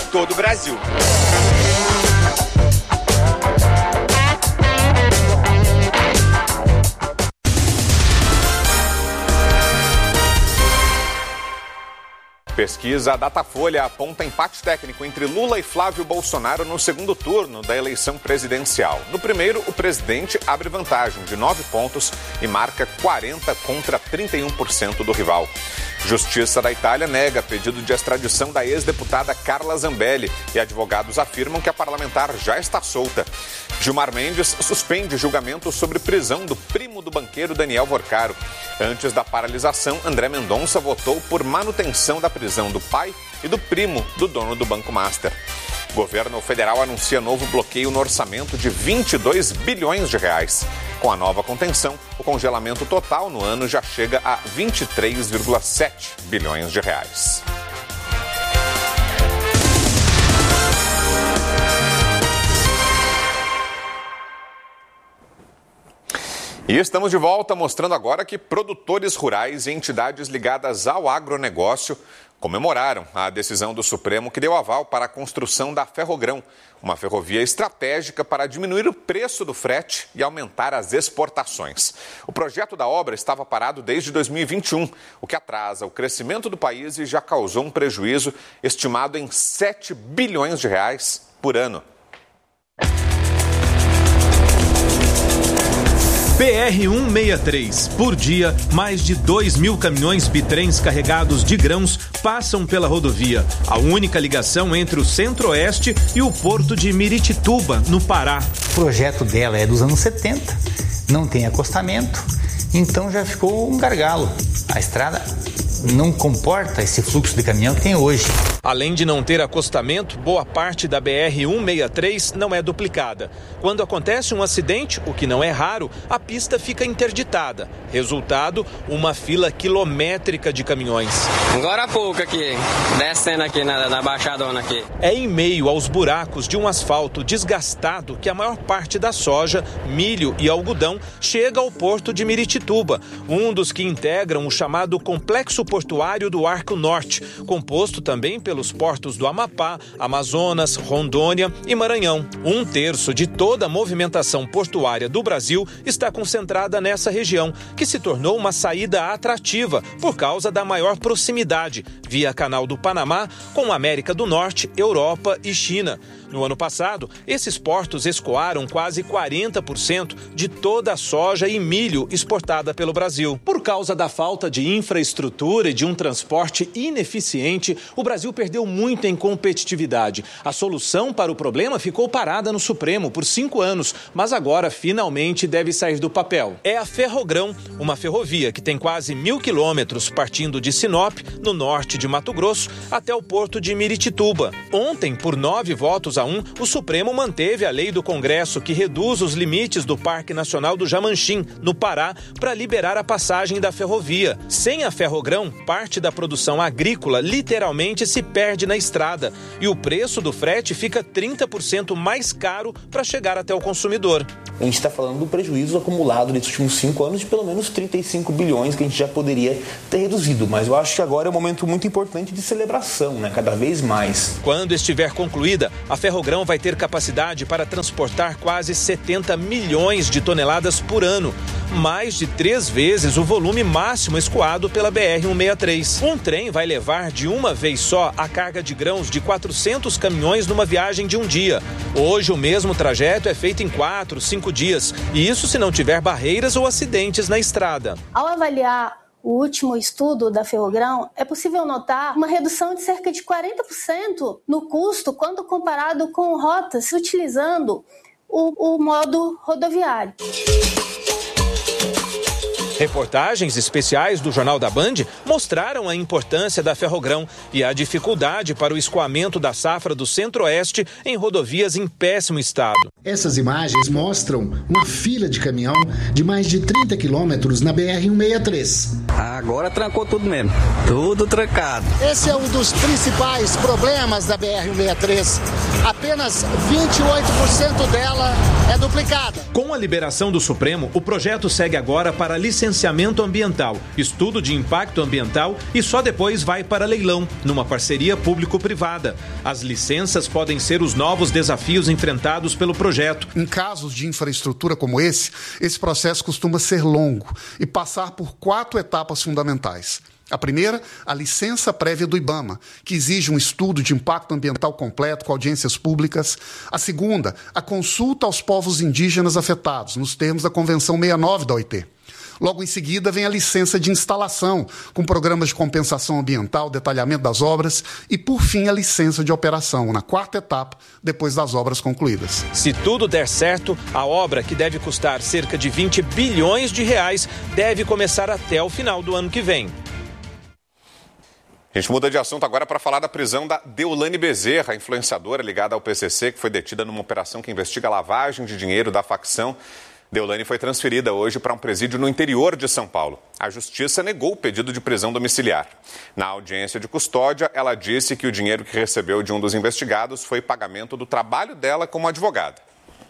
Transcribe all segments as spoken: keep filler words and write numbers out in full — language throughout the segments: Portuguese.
todo o Brasil. Pesquisa Datafolha aponta empate técnico entre Lula e Flávio Bolsonaro no segundo turno da eleição presidencial. No primeiro, o presidente abre vantagem de nove pontos e marca quarenta contra trinta e um por cento do rival. Justiça da Itália nega pedido de extradição da ex-deputada Carla Zambelli e advogados afirmam que a parlamentar já está solta. Gilmar Mendes suspende julgamento sobre prisão do primo do banqueiro Daniel Vorcaro. Antes da paralisação, André Mendonça votou por manutenção da prisão do pai e do primo do dono do Banco Master. O governo federal anuncia novo bloqueio no orçamento de vinte e dois bilhões de reais. Com a nova contenção, o congelamento total no ano já chega a vinte e três vírgula sete bilhões de reais. E estamos de volta mostrando agora que produtores rurais e entidades ligadas ao agronegócio comemoraram a decisão do Supremo que deu aval para a construção da Ferrogrão, uma ferrovia estratégica para diminuir o preço do frete e aumentar as exportações. O projeto da obra estava parado desde dois mil e vinte e um, o que atrasa o crescimento do país e já causou um prejuízo estimado em sete bilhões de reais por ano. P R cento e sessenta e três. Por dia, mais de dois mil caminhões bitrens carregados de grãos passam pela rodovia. A única ligação entre o Centro-Oeste e o porto de Miritituba, no Pará. O projeto dela é dos anos setenta, não tem acostamento, então já ficou um gargalo. A estrada não comporta esse fluxo de caminhão que tem hoje. Além de não ter acostamento, boa parte da B R cento e sessenta e três não é duplicada. Quando acontece um acidente, o que não é raro, a pista fica interditada. Resultado, uma fila quilométrica de caminhões. Agora há pouco aqui, descendo aqui na, na baixadona aqui. É em meio aos buracos de um asfalto desgastado que a maior parte da soja, milho e algodão chega ao porto de Miritituba, um dos que integram o chamado Complexo Portuário do Arco Norte, composto também pelos portos do Amapá, Amazonas, Rondônia e Maranhão. Um terço de toda a movimentação portuária do Brasil está concentrada nessa região, que se tornou uma saída atrativa por causa da maior proximidade, via Canal do Panamá, com a América do Norte, Europa e China. No ano passado, esses portos escoaram quase quarenta por cento de toda a soja e milho exportada pelo Brasil. Por causa da falta de infraestrutura e de um transporte ineficiente, o Brasil perdeu muito em competitividade. A solução para o problema ficou parada no Supremo por cinco anos, mas agora finalmente deve sair do papel. É a Ferrogrão, uma ferrovia que tem quase mil quilômetros partindo de Sinop, no norte de Mato Grosso, até o porto de Miritituba. Ontem, por nove votos a um, o Supremo manteve a lei do Congresso que reduz os limites do Parque Nacional do Jamanchim, no Pará, para liberar a passagem da ferrovia. Sem a Ferrogrão, parte da produção agrícola literalmente se perde na estrada e o preço do frete fica trinta por cento mais caro para chegar até o consumidor. A gente está falando do prejuízo acumulado nesses últimos cinco anos de pelo menos trinta e cinco bilhões que a gente já poderia ter reduzido, mas eu acho que agora é um momento muito importante de celebração, né? Cada vez mais. Quando estiver concluída, a Ferrogrão vai ter capacidade para transportar quase setenta milhões de toneladas por ano, mais de três vezes o volume máximo escoado pela B R cento e sessenta e três. Um trem vai levar de uma vez só a carga de grãos de quatrocentos caminhões numa viagem de um dia. Hoje o mesmo trajeto é feito em quatro, cinco dias, e isso se não tiver barreiras ou acidentes na estrada. Ao avaliar o último estudo da Ferrogrão, é possível notar uma redução de cerca de quarenta por cento no custo quando comparado com rotas utilizando o, o modo rodoviário. Reportagens especiais do Jornal da Band mostraram a importância da Ferrogrão e a dificuldade para o escoamento da safra do Centro-Oeste em rodovias em péssimo estado. Essas imagens mostram uma fila de caminhão de mais de trinta quilômetros na B R cento e sessenta e três. A Agora trancou tudo mesmo, tudo trancado. Esse é um dos principais problemas da B R cento e sessenta e três. Apenas vinte e oito por cento dela é duplicada. Com a liberação do Supremo, o projeto segue agora para licenciamento ambiental, estudo de impacto ambiental e só depois vai para leilão, numa parceria público-privada. As licenças podem ser os novos desafios enfrentados pelo projeto. Em casos de infraestrutura como esse, esse processo costuma ser longo e passar por quatro etapas fundamentais. A primeira, a licença prévia do IBAMA, que exige um estudo de impacto ambiental completo com audiências públicas. A segunda, a consulta aos povos indígenas afetados, nos termos da Convenção sessenta e nove da O I T. Logo em seguida vem a licença de instalação, com programas de compensação ambiental, detalhamento das obras e, por fim, a licença de operação, na quarta etapa, depois das obras concluídas. Se tudo der certo, a obra, que deve custar cerca de vinte bilhões de reais, deve começar até o final do ano que vem. A gente muda de assunto agora para falar da prisão da Deolane Bezerra, influenciadora ligada ao P C C, que foi detida numa operação que investiga a lavagem de dinheiro da facção. Deolane foi transferida hoje para um presídio no interior de São Paulo. A Justiça negou o pedido de prisão domiciliar. Na audiência de custódia, ela disse que o dinheiro que recebeu de um dos investigados foi pagamento do trabalho dela como advogada.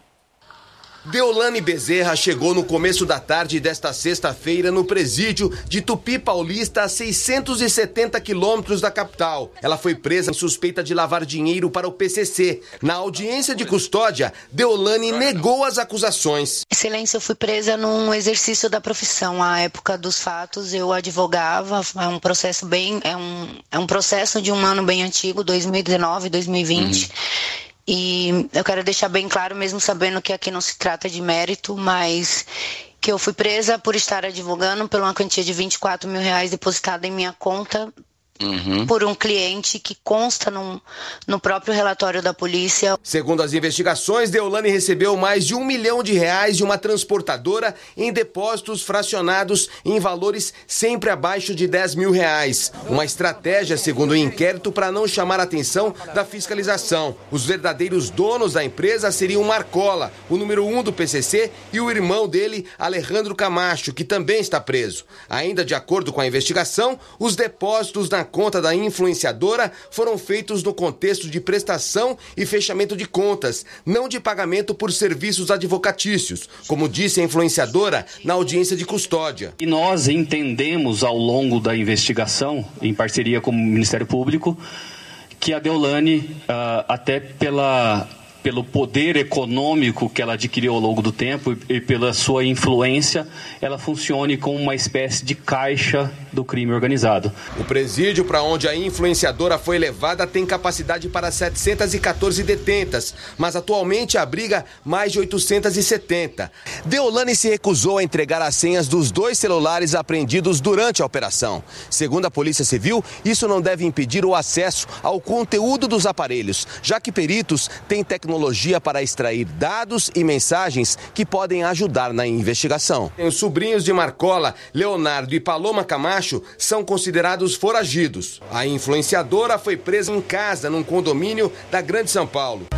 Deolane Bezerra chegou no começo da tarde desta sexta-feira no presídio de Tupi Paulista, a seiscentos e setenta quilômetros da capital. Ela foi presa em suspeita de lavar dinheiro para o P C C. Na audiência de custódia, Deolane negou as acusações. Excelência, eu fui presa num exercício da profissão. À época dos fatos, eu advogava. É um processo bem, é um, é um processo de um ano bem antigo, dois mil e dezenove, dois mil e vinte. Uhum. E eu quero deixar bem claro, mesmo sabendo que aqui não se trata de mérito, mas que eu fui presa por estar advogando por uma quantia de vinte e quatro mil reais depositada em minha conta. Uhum. Por um cliente que consta no, no próprio relatório da polícia. Segundo as investigações, Deolane recebeu mais de um milhão de reais de uma transportadora em depósitos fracionados em valores sempre abaixo de dez mil reais. Uma estratégia, segundo o inquérito, para não chamar a atenção da fiscalização. Os verdadeiros donos da empresa seriam Marcola, o número um do P C C, e o irmão dele, Alejandro Camacho, que também está preso. Ainda de acordo com a investigação, os depósitos na conta da influenciadora foram feitos no contexto de prestação e fechamento de contas, não de pagamento por serviços advocatícios, como disse a influenciadora na audiência de custódia. E nós entendemos ao longo da investigação, em parceria com o Ministério Público, que a Deolane, uh, até pela... pelo poder econômico que ela adquiriu ao longo do tempo e pela sua influência, ela funcione como uma espécie de caixa do crime organizado. O presídio para onde a influenciadora foi levada tem capacidade para setecentas e quatorze detentas, mas atualmente abriga mais de oitocentas e setenta. Deolane se recusou a entregar as senhas dos dois celulares apreendidos durante a operação. Segundo a Polícia Civil, isso não deve impedir o acesso ao conteúdo dos aparelhos, já que peritos têm tecnologia para extrair dados e mensagens que podem ajudar na investigação. Os sobrinhos de Marcola, Leonardo e Paloma Camacho, são considerados foragidos. A influenciadora foi presa em casa, num condomínio da Grande São Paulo.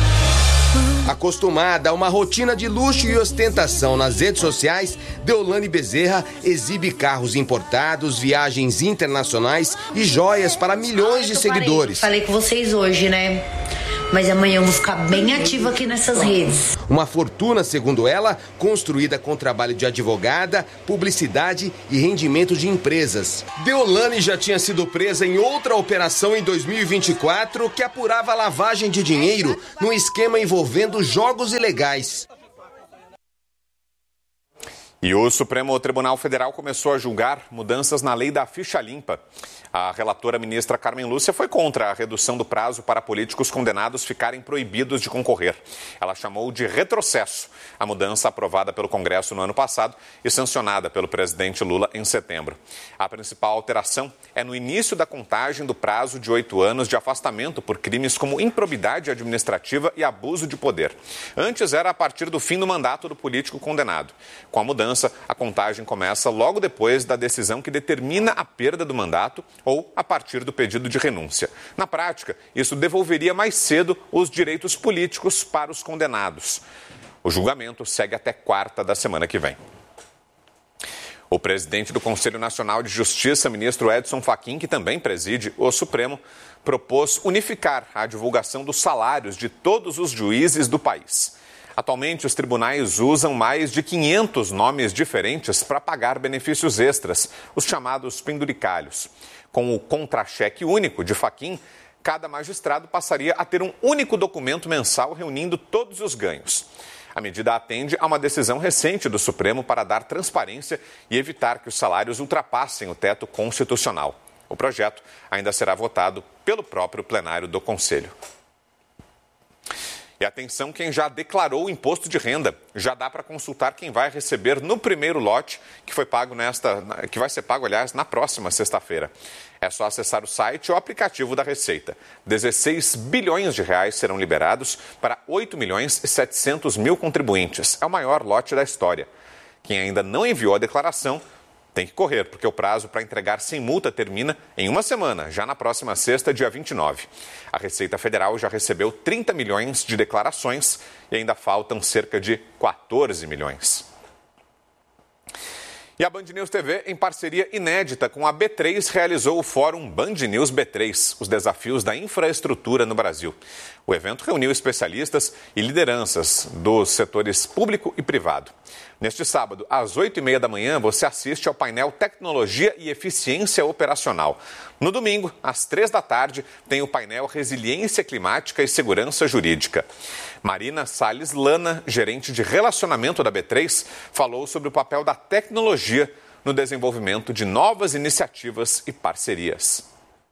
Acostumada a uma rotina de luxo e ostentação nas redes sociais, Deolane Bezerra exibe carros importados, viagens internacionais e joias para milhões de seguidores. Falei com vocês hoje, né? Mas amanhã eu vou ficar bem ativa aqui nessas redes. Uma fortuna, segundo ela, construída com trabalho de advogada, publicidade e rendimento de empresas. Deolane já tinha sido presa em outra operação em dois mil e vinte e quatro que apurava lavagem de dinheiro num esquema envolvendo jogos ilegais. E o Supremo Tribunal Federal começou a julgar mudanças na lei da ficha limpa. A relatora ministra Carmen Lúcia foi contra a redução do prazo para políticos condenados ficarem proibidos de concorrer. Ela chamou de retrocesso a mudança aprovada pelo Congresso no ano passado e sancionada pelo presidente Lula em setembro. A principal alteração é no início da contagem do prazo de oito anos de afastamento por crimes como improbidade administrativa e abuso de poder. Antes era a partir do fim do mandato do político condenado. Com a mudança, a contagem começa logo depois da decisão que determina a perda do mandato ou a partir do pedido de renúncia. Na prática, isso devolveria mais cedo os direitos políticos para os condenados. O julgamento segue até quarta da semana que vem. O presidente do Conselho Nacional de Justiça, ministro Edson Fachin, que também preside o Supremo, propôs unificar a divulgação dos salários de todos os juízes do país. Atualmente, os tribunais usam mais de quinhentos nomes diferentes para pagar benefícios extras, os chamados penduricalhos. Com o contra-cheque único de Fachin, cada magistrado passaria a ter um único documento mensal reunindo todos os ganhos. A medida atende a uma decisão recente do Supremo para dar transparência e evitar que os salários ultrapassem o teto constitucional. O projeto ainda será votado pelo próprio plenário do Conselho. E atenção quem já declarou o imposto de renda. Já dá para consultar quem vai receber no primeiro lote, que foi pago nesta, que vai ser pago, aliás, na próxima sexta-feira. É só acessar o site ou aplicativo da Receita. dezesseis bilhões de reais serão liberados para oito milhões e setecentos mil contribuintes. É o maior lote da história. Quem ainda não enviou a declaração tem que correr, porque o prazo para entregar sem multa termina em uma semana, já na próxima sexta, dia vinte e nove. A Receita Federal já recebeu trinta milhões de declarações e ainda faltam cerca de quatorze milhões. E a Band News T V, em parceria inédita com a B três, realizou o Fórum Band News B três, os desafios da infraestrutura no Brasil. O evento reuniu especialistas e lideranças dos setores público e privado. Neste sábado, às oito e meia da manhã, você assiste ao painel Tecnologia e Eficiência Operacional. No domingo, às três da tarde, tem o painel Resiliência Climática e Segurança Jurídica. Marina Salles Lana, gerente de relacionamento da B três, falou sobre o papel da tecnologia no desenvolvimento de novas iniciativas e parcerias.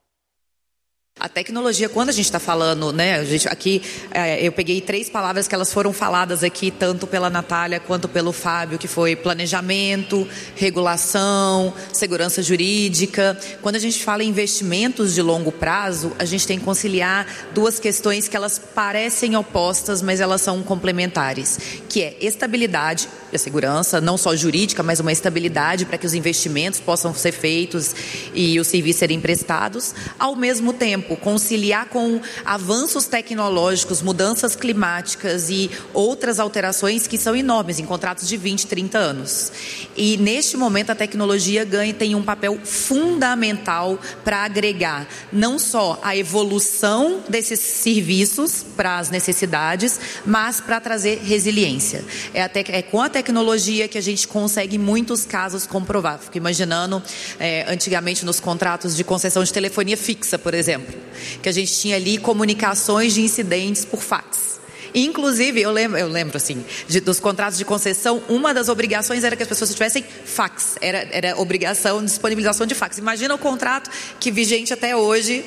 A tecnologia, quando a gente está falando, né, a gente, aqui é, eu peguei três palavras que elas foram faladas aqui, tanto pela Natália quanto pelo Fábio, que foi planejamento, regulação, segurança jurídica. Quando a gente fala em investimentos de longo prazo, a gente tem que conciliar duas questões que elas parecem opostas, mas elas são complementares, que é estabilidade, a segurança, não só jurídica, mas uma estabilidade para que os investimentos possam ser feitos e os serviços serem prestados, ao mesmo tempo conciliar com avanços tecnológicos, mudanças climáticas e outras alterações que são enormes em contratos de vinte, trinta anos. E neste momento a tecnologia ganha, tem um papel fundamental para agregar não só a evolução desses serviços para as necessidades, mas para trazer resiliência. É, até, é com a tecnologia que a gente consegue em muitos casos comprovar. Fico imaginando é, antigamente nos contratos de concessão de telefonia fixa, por exemplo, que a gente tinha ali comunicações de incidentes por fax. Inclusive, eu lembro, eu lembro assim, de, dos contratos de concessão, uma das obrigações era que as pessoas tivessem fax, era, era obrigação de disponibilização de fax. Imagina o contrato que vigente até hoje,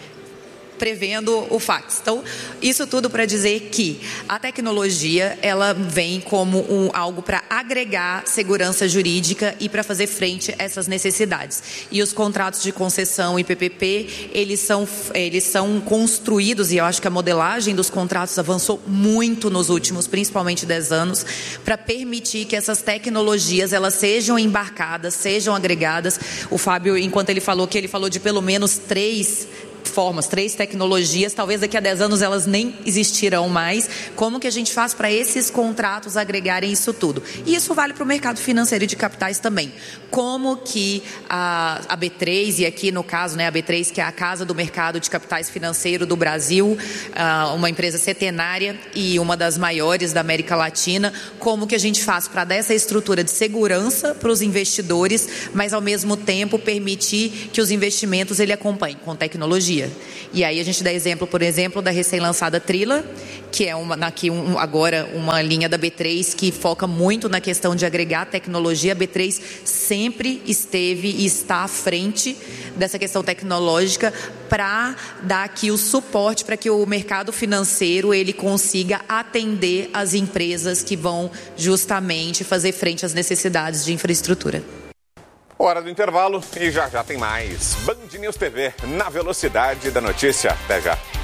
prevendo o fax. Então, isso tudo para dizer que a tecnologia, ela vem como um, algo para agregar segurança jurídica e para fazer frente a essas necessidades. E os contratos de concessão e P P P, eles são, eles são construídos, e eu acho que a modelagem dos contratos avançou muito nos últimos, principalmente dez anos, para permitir que essas tecnologias, elas sejam embarcadas, sejam agregadas. O Fábio, enquanto ele falou que ele falou de pelo menos três formas, três tecnologias, talvez daqui a dez anos elas nem existirão mais. Como que a gente faz para esses contratos agregarem isso tudo? E isso vale para o mercado financeiro e de capitais também. Como que a, a B três, e aqui no caso, né, a B três, que é a Casa do Mercado de Capitais Financeiro do Brasil, uh, uma empresa centenária e uma das maiores da América Latina, como que a gente faz para dar essa estrutura de segurança para os investidores, mas ao mesmo tempo permitir que os investimentos ele acompanhem com tecnologia. E aí a gente dá exemplo, por exemplo, da recém-lançada Trila, que é uma, aqui um, agora uma linha da B três que foca muito na questão de agregar tecnologia. A B três sempre esteve e está à frente dessa questão tecnológica para dar aqui o suporte para que o mercado financeiro ele consiga atender as empresas que vão justamente fazer frente às necessidades de infraestrutura. Hora do intervalo e já já tem mais. Band News T V, na velocidade da notícia. Até já.